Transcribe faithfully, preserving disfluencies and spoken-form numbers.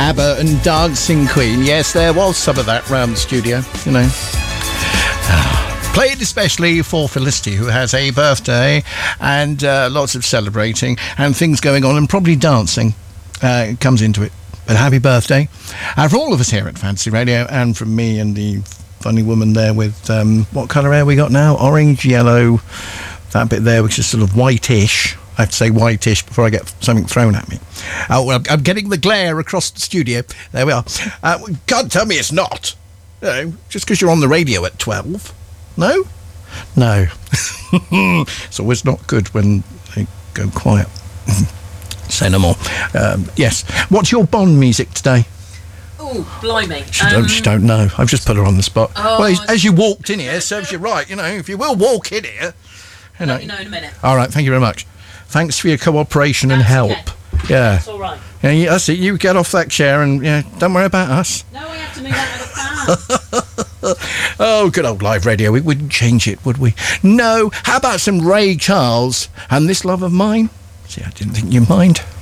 ABBA and Dancing Queen. Yes, there was some of that round the studio, you know. Played especially for Felicity, who has a birthday and uh, lots of celebrating and things going on and probably dancing uh, comes into it. But happy birthday. And for all of us here at Fantasy Radio and from me and the funny woman there with, um, what colour hair we got now? Orange, yellow, that bit there which is sort of whitish. I have to say whitish before I get something thrown at me. Oh, well, I'm getting the glare across the studio. There we are. Uh, can't tell me it's not. You know, just because you're on the radio at twelve. No? No. It's always not good when they go quiet. Say no more. Um, yes. What's your Bond music today? Oh, blimey. She, um, don't, she don't know. I've just put her on the spot. Oh, well, as, as you walked in here, serves you right. You know, if you will walk in here. You know. Let me know in a minute. All right, thank you very much. Thanks for your cooperation That's and help. Okay. Yeah. That's all right. Yeah, you, that's it. You get off that chair and yeah, don't worry about us. No, I have to move out of the fan. Oh, good old live radio. We wouldn't change it, would we? No. How about some Ray Charles and This Love of Mine? See, I didn't think you'd mind.